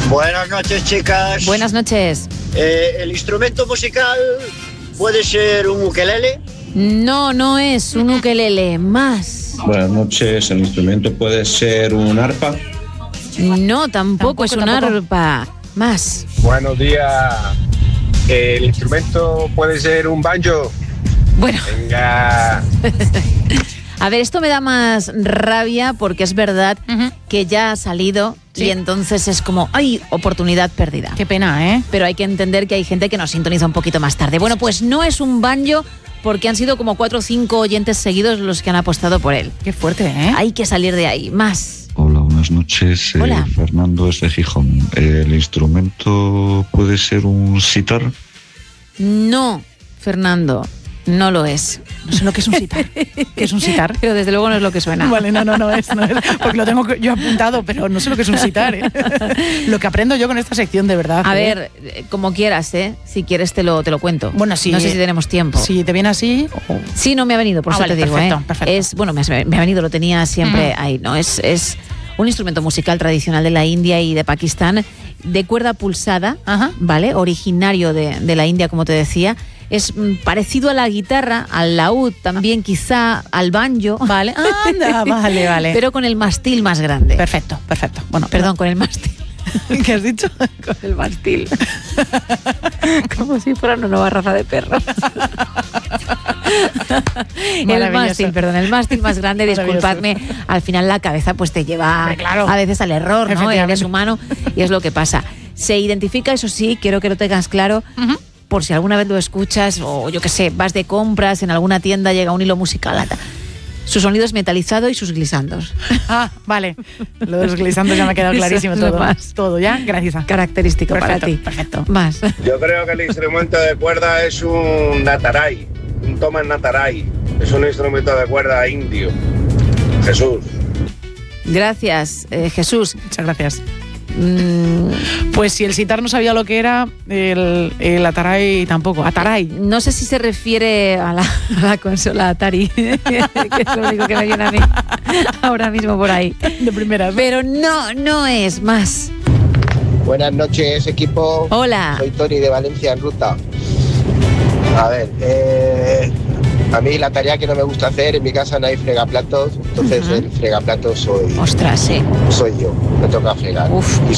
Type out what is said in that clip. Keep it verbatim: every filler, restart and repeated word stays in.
Buenas noches, chicas. Buenas noches. Eh, ¿El instrumento musical puede ser un ukelele? No, no es un ukelele. Más. Buenas noches. ¿El instrumento puede ser un arpa? No, tampoco, Tampoco, es un tampoco. arpa. Más. Buenos días. ¿El instrumento puede ser un banjo? Bueno, Venga. a ver, esto me da más rabia porque es verdad Ujú. que ya ha salido Sí. y entonces es como, ¡ay! Oportunidad perdida. Qué pena, ¿eh? Pero hay que entender que hay gente que nos sintoniza un poquito más tarde. Bueno, pues no es un banjo porque han sido como cuatro o cinco oyentes seguidos los que han apostado por él. Qué fuerte, ¿eh? Hay que salir de ahí. Más. Hola, buenas noches. Eh, Hola. Fernando es de Gijón. ¿El instrumento puede ser un sitar? No, Fernando, no lo es. No sé lo que es un sitar. ¿Qué es un sitar? Pero desde luego no es lo que suena. Vale, no, no, no es, no es. Porque lo tengo yo apuntado, pero no sé lo que es un sitar, ¿eh? Lo que aprendo yo con esta sección, de verdad. A ¿eh? ver, eh, como quieras, ¿eh? Si quieres te lo, te lo cuento. Bueno, sí. No sé si tenemos tiempo. Si te viene así... o- Sí, no me ha venido, por Ah, eso vale, te digo, perfecto, ¿eh? perfecto. Es, bueno, me, ha- me ha venido, lo tenía siempre Ujú. ahí, ¿no? Es, es un instrumento musical tradicional de la India y de Pakistán, de cuerda pulsada, Ajá. ¿vale? Originario de, de la India, como te decía. Es mm, parecido a la guitarra, al laúd, también quizá al banjo. Vale. Anda, vale, vale. Pero con el mástil más grande. Perfecto, perfecto. Bueno, Perdón, con el mástil. ¿qué has dicho? Con el mástil. Como si fuera una nueva raza de perros. el Maravilloso. mástil, perdón, el mástil más grande, Maravilloso. disculpadme, al final la cabeza pues te lleva Hombre, claro. a veces al error, ¿no? Efectivamente. Eres humano y es lo que pasa. Se identifica, eso sí, quiero que lo tengas claro, Ujú. por si alguna vez lo escuchas o yo qué sé, vas de compras, en alguna tienda llega un hilo musical, ata- su sonido es metalizado y sus glisandos. Ah, vale. Lo de los glissando ya me ha quedado Eso clarísimo es lo todo. más. Todo ya, gracias. Característico Perfecto, para ti. perfecto. Más. Yo creo que el instrumento de cuerda es un natarai, un toma natarai. Es un instrumento de cuerda indio. Jesús. Gracias, eh, Jesús. Muchas gracias. Mm, Pues si el sitar no sabía lo que era, el, el ataray tampoco. Ataray. No sé si se refiere a la, a la consola Atari, que es lo único que me viene a mí ahora mismo por ahí. De primeras. Pero no, no es más. Buenas noches, equipo. Hola. Soy Tony de Valencia en ruta. A ver, eh, a mí la tarea que no me gusta hacer, en mi casa no hay fregaplatos, entonces Ujú. el fregaplatos soy, Ostras, sí. soy yo, me toca fregar. Uf. Y